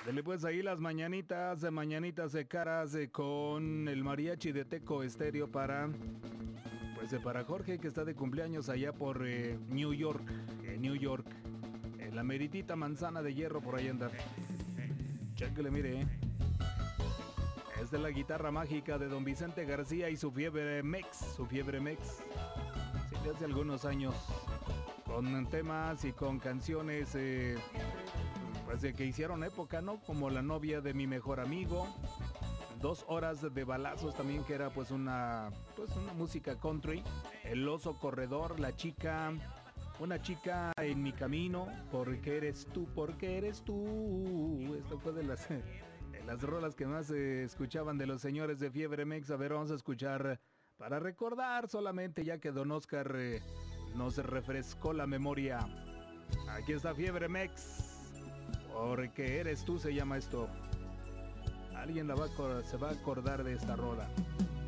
Dele pues ahí las mañanitas de caras con el mariachi de Teco Estéreo para Jorge, que está de cumpleaños allá por New York, la meritita manzana de hierro por ahí anda. Chéquele, mire. Es de la guitarra mágica de Don Vicente García y su fiebre mex. Sí, de hace algunos años, con temas y con canciones pues de que hicieron época, ¿no? Como La novia de mi mejor amigo, 2 horas de balazos también, que era pues una música country, El oso corredor, La chica, Una chica en mi camino, porque eres tú. Esto fue de las rolas que más se escuchaban de los señores de Fiebre Mex. A ver, vamos a escuchar para recordar solamente, ya que Don Oscar nos refrescó la memoria. Aquí está Fiebre Mex. Porque eres tú se llama esto. Alguien se va a acordar de esta rola.